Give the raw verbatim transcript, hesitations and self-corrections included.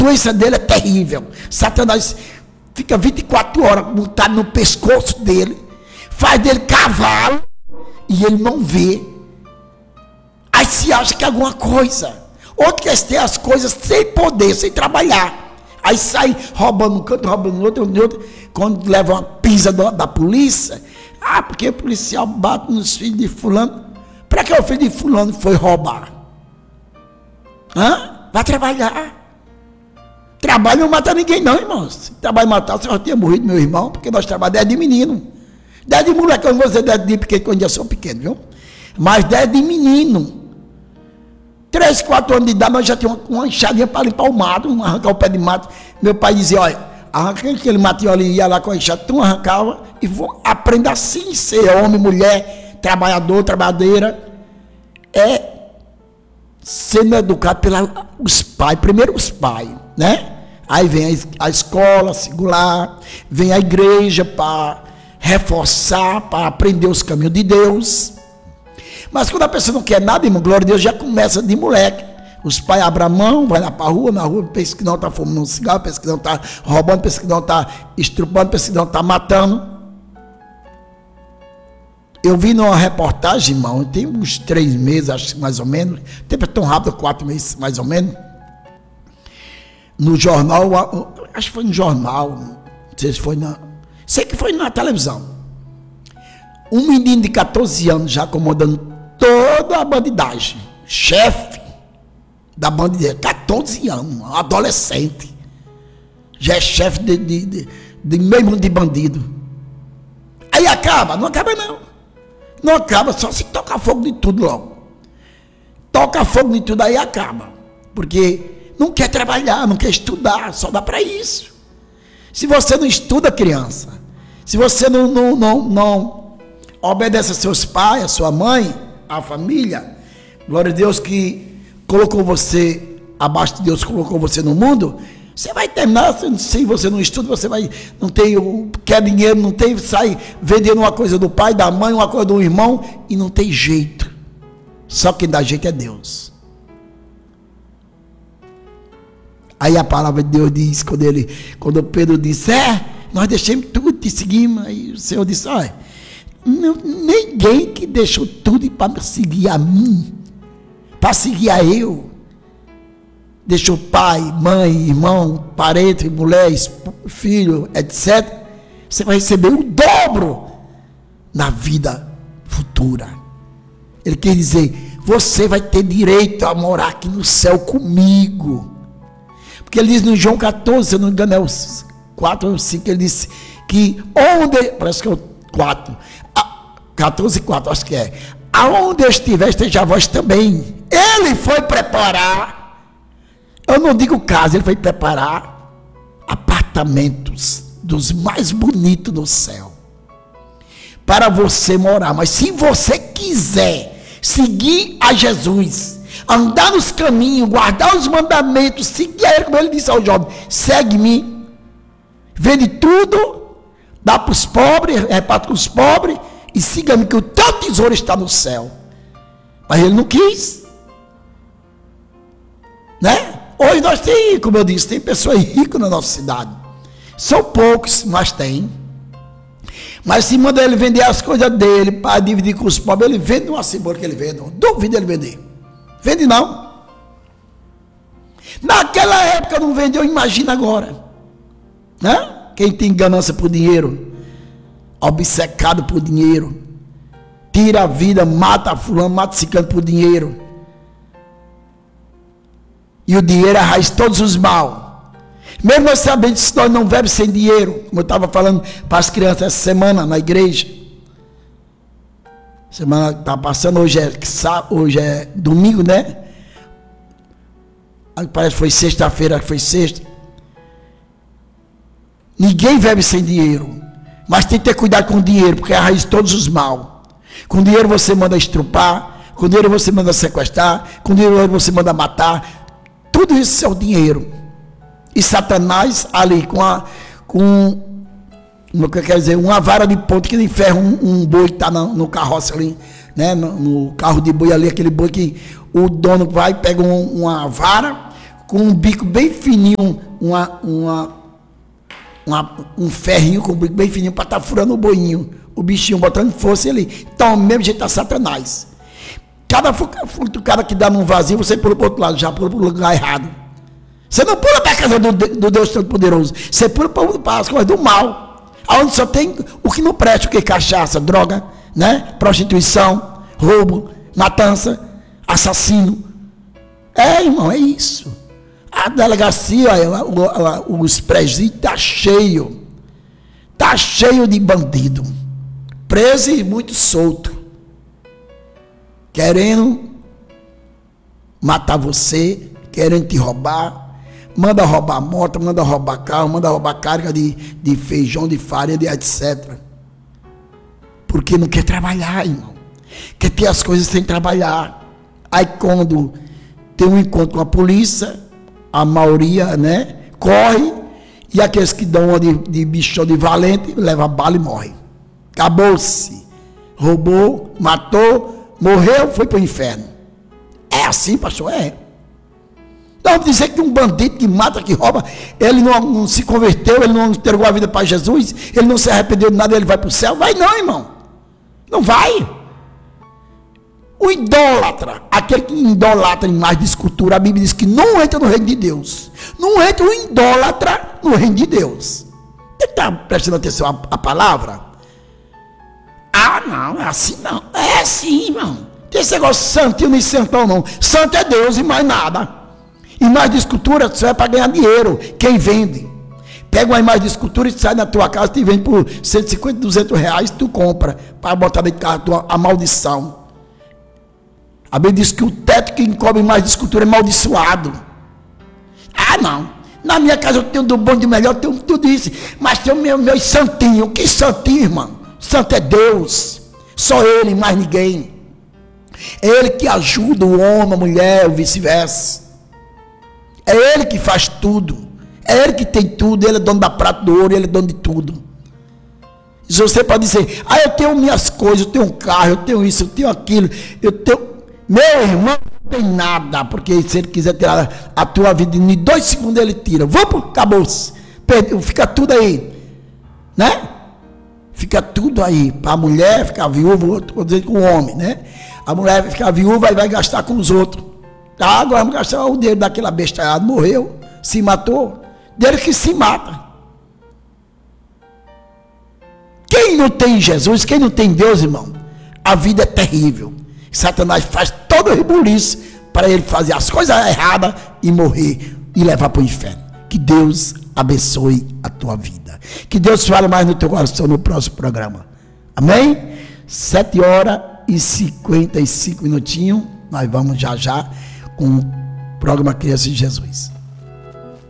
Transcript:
doença dele é terrível. Satanás fica vinte e quatro horas montado no pescoço dele, faz dele cavalo e ele não vê. Aí se acha que é alguma coisa. Outro quer ter as coisas sem poder, sem trabalhar. Aí sai roubando um canto, roubando no outro, no outro. Quando leva uma pisa da, da polícia, ah, porque o policial bate nos filhos de fulano. Para que o filho de fulano foi roubar? Hã? Vai trabalhar. Trabalho não mata ninguém não, irmãos. Se trabalho matar, você já tinha morrido, meu irmão, porque nós trabalhamos desde de menino. Desde de moleque, eu não vou dizer desde de pequeno, quando eu sou pequeno, viu? Mas desde de menino. Três, quatro anos de idade, nós já tínhamos uma enxadinha para limpar o mato, arrancar o pé de mato. Meu pai dizia, olha, arranca aquele matinho ali, ia lá com a enxada, tu arrancava e vou aprender assim, ser homem, mulher, trabalhador, trabalhadeira. É sendo educado pelos pais, primeiro os pais, né? Aí vem a, a escola singular, vem a igreja para reforçar, para aprender os caminhos de Deus. Mas quando a pessoa não quer nada, irmão, glória a Deus, já começa de moleque. Os pais abrem a mão, vai lá para a rua, na rua, pensa que não está fumando um cigarro, pensa que não está roubando, pensa que não está estrupando, pensa que não está matando. Eu vi numa reportagem, irmão, tem uns três meses, acho que mais ou menos, o tempo é tão rápido, quatro meses mais ou menos, no jornal, acho que foi no jornal, não sei se foi na, sei que foi na televisão. Um menino de catorze anos já comandando toda a bandidagem, chefe da bandidagem, catorze anos, um adolescente, já é chefe de, de, de, de meio mundo de bandido. Aí acaba, não acaba não, não acaba, só se toca fogo de tudo logo, toca fogo de tudo aí acaba, porque não quer trabalhar, não quer estudar, só dá para isso. Se você não estuda, criança, se você não, não, não, não obedece a seus pais, a sua mãe, a família, glória a Deus que colocou você abaixo de Deus, colocou você no mundo, você vai terminar, se você não estuda, você vai, não tem, quer dinheiro, não tem, sai vendendo uma coisa do pai, da mãe, uma coisa do irmão, e não tem jeito. Só quem dá jeito é Deus. Aí a palavra de Deus diz, quando ele, quando Pedro disse, é, nós deixamos tudo, te seguimos, aí o Senhor disse, olha, não, ninguém que deixou tudo para seguir a mim, para seguir a eu, deixou pai, mãe, irmão, parente, mulher, filho, etcétera, você vai receber o dobro na vida futura. Ele quer dizer, você vai ter direito a morar aqui no céu comigo. Porque ele diz no João catorze, se eu não me engano é os quatro ou cinco, ele disse que onde, parece que é o quatro, catorze e quatro, acho que é, aonde eu estiver, esteja a voz também. Ele foi preparar, eu não digo casa, ele foi preparar apartamentos dos mais bonitos do céu para você morar. Mas se você quiser seguir a Jesus, andar nos caminhos, guardar os mandamentos, seguir a ele, como ele disse ao jovem, segue-me, vende tudo, dá para os pobres, reparte com os pobres, e siga-me que o teu tesouro está no céu. Mas ele não quis, né? Hoje nós temos, como eu disse, tem pessoas ricas na nossa cidade, são poucos, mas tem. Mas se manda ele vender as coisas dele para dividir com os pobres, ele vende uma cebola que ele vende, duvido ele vender, vende não. Naquela época não vendeu, imagina agora, né? Quem tem ganância por dinheiro, obcecado por dinheiro, tira a vida, mata fulano, mata ciclano por dinheiro, e o dinheiro é a raiz de todos os mal. Mesmo nós sabendo que nós não vivemos sem dinheiro, como eu estava falando para as crianças essa semana na igreja, semana que está passando, hoje é, hoje é domingo, né? Parece que foi sexta-feira, que foi sexta. Ninguém vive sem dinheiro, mas tem que ter cuidado com o dinheiro, porque é a raiz de todos os mal. Com dinheiro você manda estrupar, com dinheiro você manda sequestrar, com dinheiro você manda matar. Tudo isso é o dinheiro. E Satanás ali com a com como que quer dizer, uma vara de ponto que ele enferra um, um boi que está no, no carroça ali, né? No, no carro de boi ali, aquele boi que o dono vai, pega um, uma vara, com um bico bem fininho, uma, uma, uma, um ferrinho com um bico bem fininho para estar tá furando o boinho, o bichinho botando força ali. Então, do mesmo jeito tá Satanás. Cada futucada que dá num vazio, você pula para o outro lado, já pula para o lugar errado. Você não pula para a casa do, do Deus Todo-Poderoso, você pula para as coisas do mal, onde só tem o que não presta, o que? Cachaça, droga, né? Prostituição, roubo, matança, assassino. É, irmão, é isso. A delegacia, os presídios, está cheio. Está cheio de bandido. Preso e muito solto. Querendo matar você, querendo te roubar. Manda roubar moto, manda roubar carro, manda roubar carga de, de feijão, de farinha, de etcétera. Porque não quer trabalhar, irmão. Quer ter as coisas sem trabalhar. Aí quando tem um encontro com a polícia, a maioria, né, corre, e aqueles que dão uma de, de bichão de valente, leva bala e morre. Acabou-se. Roubou, matou, morreu, foi para o inferno. É assim, pastor? É. Não dizer que um bandido que mata, que rouba, ele não, não se converteu, ele não entregou a vida para Jesus, ele não se arrependeu de nada, ele vai para o céu. Vai não, irmão. Não vai. O idólatra, aquele que idolatra imagem de escultura, a Bíblia diz que não entra no reino de Deus. Não entra o idólatra no reino de Deus. Você está prestando atenção à, à palavra? Ah, não, é assim não. É assim, irmão. Tem esse negócio santinho nem santão não. Santo é Deus e mais nada. Imagem de escultura só é para ganhar dinheiro. Quem vende? Pega uma imagem de escultura e sai na tua casa e vende por cento e cinquenta, duzentos reais, tu compra para botar dentro de casa a tua a maldição. A Bíblia diz que o teto que encobre imagem de escultura é amaldiçoado. Ah, não. Na minha casa eu tenho do bom e do melhor, eu tenho tudo isso. Mas tem o meu, meu santinho. Que santinho, irmão? Santo é Deus. Só Ele, mais ninguém. É Ele que ajuda o homem, a mulher, ou vice-versa. É Ele que faz tudo. É Ele que tem tudo. Ele é dono da prata, do ouro, Ele é dono de tudo. E você pode dizer, ah, eu tenho minhas coisas, eu tenho um carro, eu tenho isso, eu tenho aquilo, eu tenho... Meu irmão não tem nada, porque se ele quiser tirar a tua vida, em dois segundos ele tira. Vamos, acabou-se. Fica tudo aí. Né? Fica tudo aí. Para a mulher ficar viúva, vou dizer com o homem, né? A mulher vai ficar viúva e vai gastar com os outros. Tá, agora vamos gastar o dinheiro daquela bestalhada. Morreu, se matou. Dele que se mata. Quem não tem Jesus, quem não tem Deus, irmão, a vida é terrível. Satanás faz todo o rebuliço para ele fazer as coisas erradas e morrer e levar para o inferno. Que Deus abençoe a tua vida. Que Deus fale mais no teu coração no próximo programa. Amém? Sete horas e cinquenta e cinco minutinhos. Nós vamos já já com o programa Criança de Jesus.